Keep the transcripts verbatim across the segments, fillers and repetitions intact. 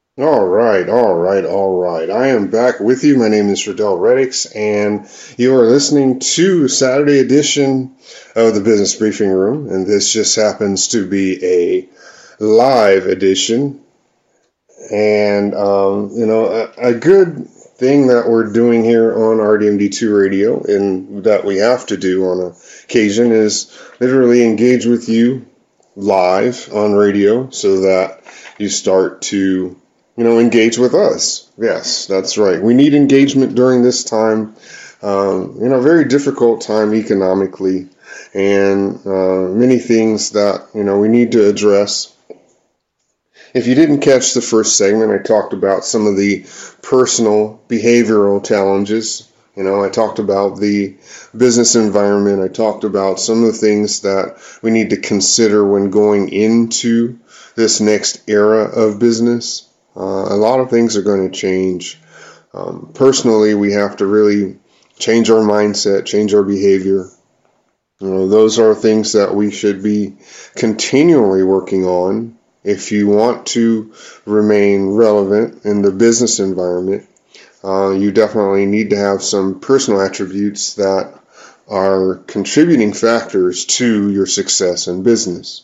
All right, all right, all right. I am back with you. My name is Riddell Reddix, and you are listening to Saturday edition of the Business Briefing Room. And this just happens to be a live edition. And, um, you know, a, a good thing that we're doing here on R D M D two Radio and that we have to do on occasion is literally engage with you live on radio so that you start to you know, engage with us. Yes, that's right. We need engagement during this time. Um, you know, very difficult time economically, and uh, many things that you know we need to address. If you didn't catch the first segment, I talked about some of the personal behavioral challenges. You know, I talked about the business environment. I talked about some of the things that we need to consider when going into this next era of business. Uh, a lot of things are going to change. Um, personally, we have to really change our mindset, change our behavior. You know, those are things that we should be continually working on if you want to remain relevant in the business environment. Uh, you definitely need to have some personal attributes that are contributing factors to your success in business.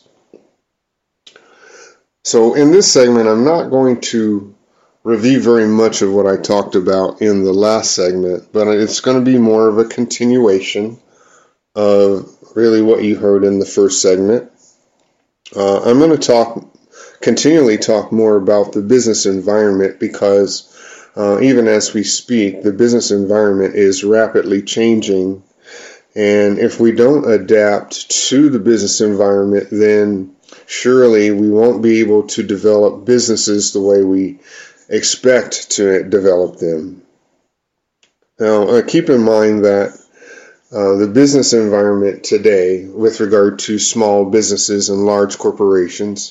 So in this segment, I'm not going to review very much of what I talked about in the last segment, but it's going to be more of a continuation of really what you heard in the first segment. Uh, I'm going to talk, continually talk more about the business environment because uh, even as we speak, the business environment is rapidly changing. And if we don't adapt to the business environment, then surely we won't be able to develop businesses the way we expect to develop them. Now, uh, keep in mind that uh, the business environment today, with regard to small businesses and large corporations,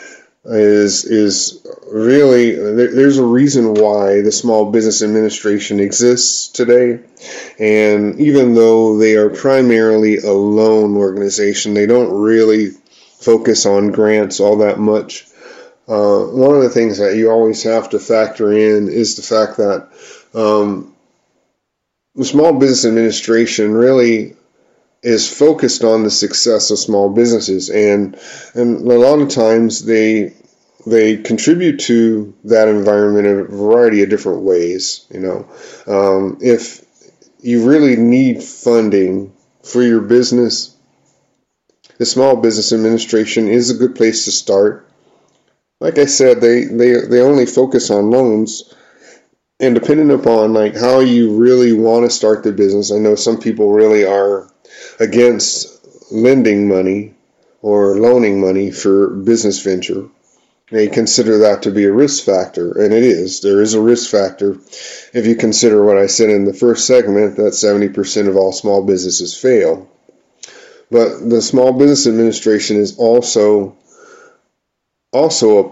is is really there's a reason why the Small Business Administration exists today. And even though they are primarily a loan organization, they don't really focus on grants all that much. Uh, one of the things that you always have to factor in is the fact that um, the Small Business Administration really is focused on the success of small businesses, and and a lot of times they they contribute to that environment in a variety of different ways. You know, um, if you really need funding for your business, the Small Business Administration is a good place to start. Like I said, they, they, they only focus on loans, and depending upon like how you really want to start the business, I know some people really are against lending money or loaning money for business venture. They consider that to be a risk factor, and it is. There is a risk factor if you consider what I said in the first segment, that seventy percent of all small businesses fail. But the Small Business Administration is also also a